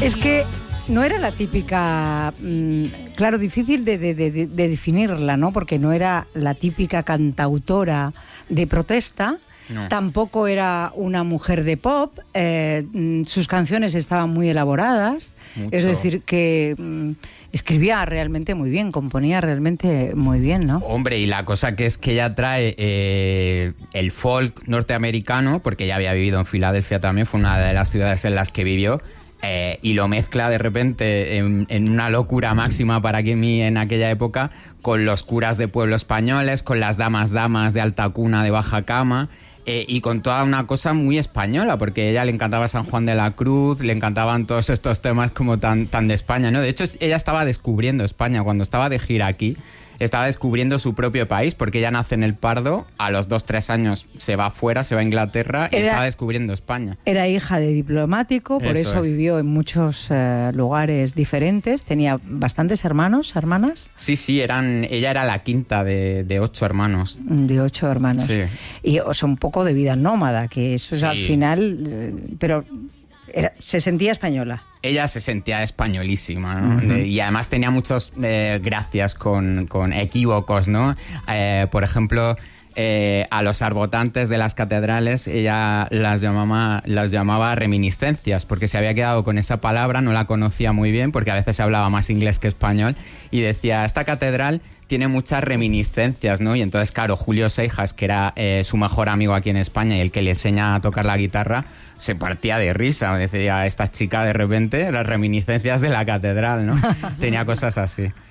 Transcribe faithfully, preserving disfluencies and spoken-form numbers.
Es que no era la típica, mmm, claro, difícil de, de, de, de definirla, ¿no? Porque no era la típica cantautora de protesta. No. Tampoco era una mujer de pop, eh, sus canciones estaban muy elaboradas, Mucho. Es decir, que mm, escribía realmente muy bien, componía realmente muy bien, ¿no? Hombre, y la cosa que es que ella trae eh, el folk norteamericano, porque ella había vivido en Filadelfia también, fue una de las ciudades en las que vivió, eh, y lo mezcla de repente en, en una locura máxima para mí en aquella época, con los curas de pueblo españoles, con las damas damas de alta cuna de baja cama, Eh, y con toda una cosa muy española, porque a ella le encantaba San Juan de la Cruz, le encantaban todos estos temas como tan, tan de España, ¿no? De hecho, ella estaba descubriendo España cuando estaba de gira aquí. Estaba descubriendo su propio país, porque ella nace en El Pardo, a los dos, tres años se va fuera, se va a Inglaterra y era, estaba descubriendo España. Era hija de diplomático, por eso, eso vivió en muchos eh, lugares diferentes. Tenía bastantes hermanos, hermanas. Sí, sí, eran, ella era la quinta de, de ocho hermanos. De ocho hermanos. Sí. Y o sea, un poco de vida nómada, que eso es sí. al final... Eh, pero era, se sentía española. Ella se sentía españolísima, ¿no? Uh-huh. Y además tenía muchos eh, gracias con, con equívocos, ¿no? Eh, por ejemplo, eh, a los arbotantes de las catedrales ella las llamaba, las llamaba reminiscencias, porque se había quedado con esa palabra, no la conocía muy bien, porque a veces se hablaba más inglés que español, y decía, esta catedral tiene muchas reminiscencias, ¿no? Y entonces, claro, Julio Seijas, que era eh, su mejor amigo aquí en España y el que le enseña a tocar la guitarra, se partía de risa. Decía, esta chica de repente, las reminiscencias de la catedral, ¿no? Tenía cosas así.